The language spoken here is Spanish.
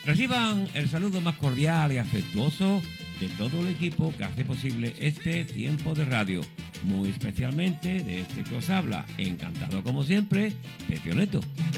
Reciban el saludo más cordial y afectuoso de todo el equipo que hace posible este tiempo de radio. Muy especialmente de este que os habla. Encantado como siempre, Pepe Neto.